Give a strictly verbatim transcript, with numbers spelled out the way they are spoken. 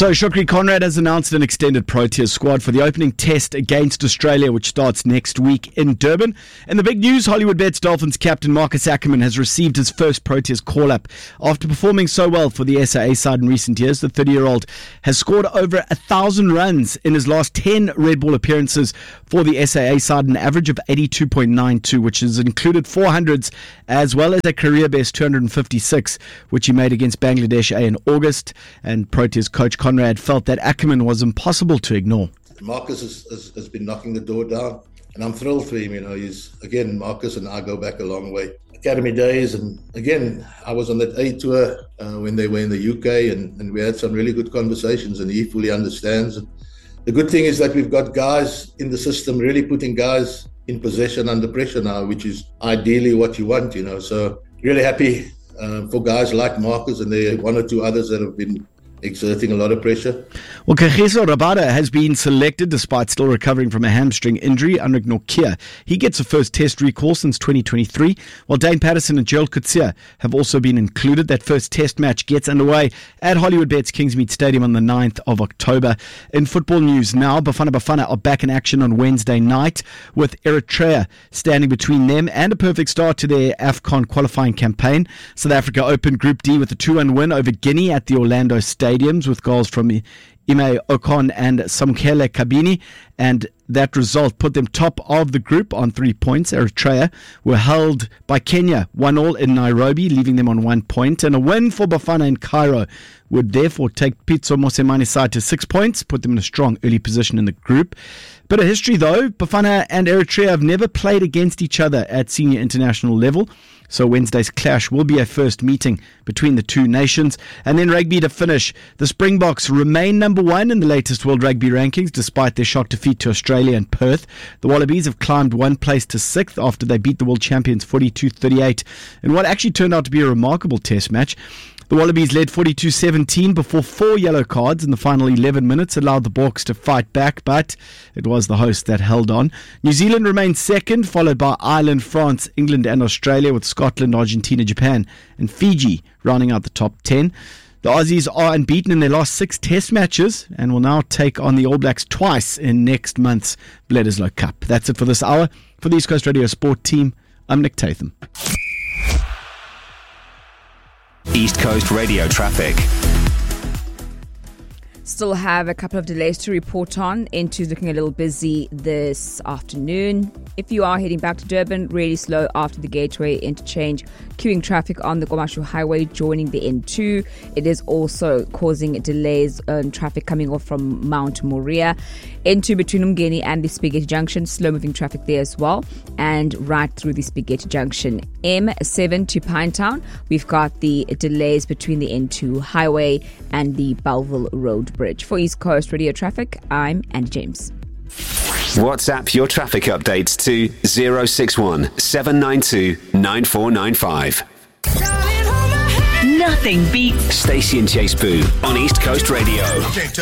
So Shukri Conrad has announced an extended Proteas squad for the opening test against Australia, which starts next week in Durban. And the big news, Hollywood Bets Dolphins captain Marcus Ackerman has received his first Proteas call-up. After performing so well for the S A A side in recent years, the thirty-year-old has scored over a thousand runs in his last ten Red Ball appearances for the S A A side, an average of eighty-two point nine two, which has included four hundreds as well as a career best two hundred fifty-six, which he made against Bangladesh A in August. And Proteas coach Conrad felt that Ackerman was impossible to ignore. Marcus has, has, has been knocking the door down, and I'm thrilled for him. You know, he's, again, Marcus and I go back a long way. Academy days, and again, I was on that A tour uh, when they were in the U K, and, and we had some really good conversations, and he fully understands. The good thing is that we've got guys in the system really putting guys in possession under pressure now, which is ideally what you want, you know. So really happy uh, for guys like Marcus, and there are one or two others that have been exerting a lot of pressure. Well, Kagiso Rabada has been selected despite still recovering from a hamstring injury. Unrik Nokia, he gets a first test recall since twenty twenty-three, while Dane Patterson and Joel Kutsia have also been included. That first test match gets underway at Hollywood Bets Kingsmead Stadium on the ninth of October. In football news now, Bafana Bafana are back in action on Wednesday night, with Eritrea standing between them and a perfect start to their AFCON qualifying campaign. South Africa opened Group D with a two one win over Guinea at the Orlando Stadium, with goals from Ime Ocon and Samkele Kabini, and that result put them top of the group on three points. Eritrea were held by Kenya one all in Nairobi, leaving them on one point, and a win for Bafana in Cairo would therefore take Pitso Mosemani's side to six points, put them in a strong early position in the group. Bit of history though, Bafana and Eritrea have never played against each other at senior international level, so Wednesday's clash will be a first meeting between the two nations. And then rugby to finish. The Springboks remain number one in the latest World Rugby rankings despite their shock defeat to Australia in Perth. The Wallabies have climbed one place to sixth after they beat the world champions forty-two thirty-eight in what actually turned out to be a remarkable test match. The Wallabies led forty-two seventeen before four yellow cards in the final eleven minutes allowed the Boks to fight back, but it was the host that held on. New Zealand remained second, followed by Ireland, France, England and Australia, with Scotland, Argentina, Japan and Fiji rounding out the top ten. The Aussies are unbeaten in their last six test matches and will now take on the All Blacks twice in next month's Bledisloe Cup. That's it for this hour. For the East Coast Radio Sport team, I'm Nick Tatham. East Coast Radio traffic. Still have a couple of delays to report on. Into's looking a little busy this afternoon. If you are heading back to Durban, really slow after the Gateway interchange. Queuing traffic on the Gomashu Highway joining the N two. It is also causing delays on traffic coming off from Mount Moriah. N two between Umgeni and the Spaghetti Junction. Slow moving traffic there as well. And right through the Spaghetti Junction. M seven to Pinetown. We've got the delays between the N two Highway and the Belleville Road Bridge. For East Coast Radio Traffic, I'm Andy James. WhatsApp your traffic updates to zero six one seven nine two nine four nine five. Nothing beats Stacey and Chase Boo on East Coast Radio.